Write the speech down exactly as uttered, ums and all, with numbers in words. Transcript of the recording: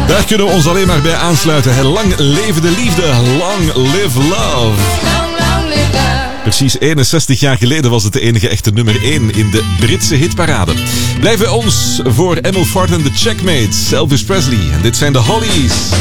Daar kunnen we ons alleen maar bij aansluiten. Lang leven de liefde. Long live love. Precies eenenzestig jaar geleden was het de enige echte nummer één in de Britse hitparade. Blijven ons voor Emil Ford en de Checkmates, Elvis Presley. En dit zijn de Hollies.